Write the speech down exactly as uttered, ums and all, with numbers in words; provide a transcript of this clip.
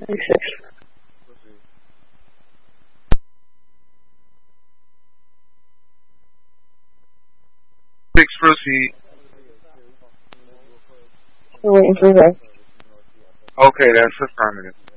thirty-six. Six, proceed. We're waiting for that. Okay, that's affirmative.